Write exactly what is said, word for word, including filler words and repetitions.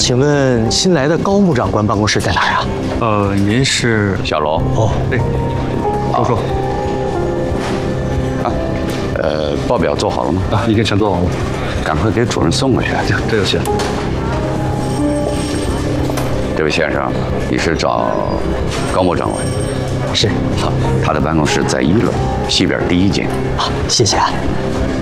请问新来的高木长官办公室在哪儿啊？ 呃，您是小楼哦， 对，说说啊，呃，报表做好了吗？ 啊，已经全做完了， 赶快给主任送过去。 这就行。 这位先生，你是找高木长官？ 是。 好，他的办公室在一楼西边第一间。 好，谢谢啊。